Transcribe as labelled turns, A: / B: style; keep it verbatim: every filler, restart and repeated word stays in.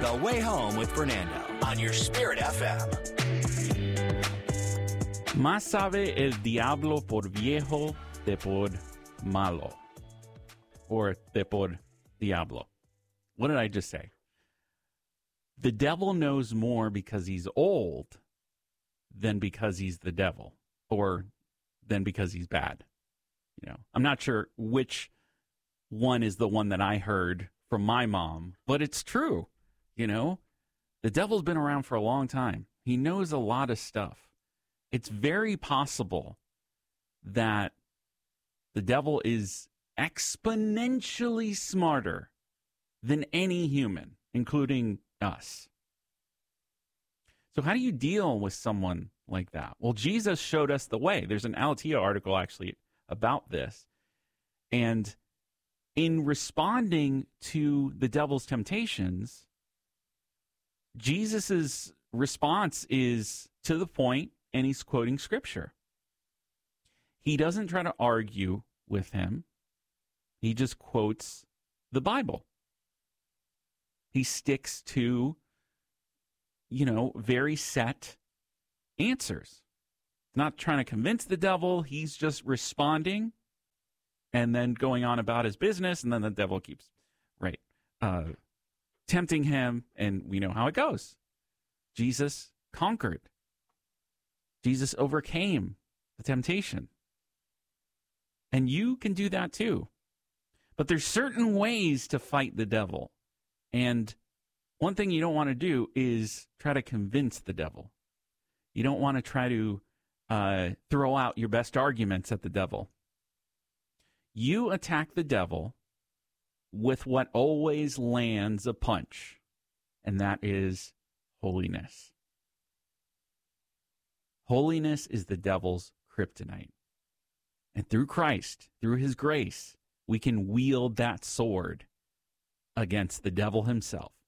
A: The Way Home with Fernando on your Spirit F M.
B: Más sabe el diablo por viejo de por malo. Or de por diablo. What did I just say? The devil knows more because he's old than because he's the devil. Or than because he's bad. You know, I'm not sure which one is the one that I heard from my mom, but it's true. You know, the devil's been around for a long time. He knows a lot of stuff. It's very possible that the devil is exponentially smarter than any human, including us. So how do you deal with someone like that? Well, Jesus showed us the way. There's an Alatia article actually about this. And in responding to the devil's temptations, Jesus's response is to the point, and he's quoting Scripture. He doesn't try to argue with him. He just quotes the Bible. He sticks to, you know, very set answers. Not trying to convince the devil. He's just responding and then going on about his business, and then the devil keeps, right, uh, tempting him, and we know how it goes. Jesus conquered. Jesus overcame the temptation. And you can do that too. But there's certain ways to fight the devil. And one thing you don't want to do is try to convince the devil. You don't want to try to uh, throw out your best arguments at the devil. You attack the devil with what always lands a punch, and that is holiness. Holiness is the devil's kryptonite. And through Christ, through his grace, we can wield that sword against the devil himself.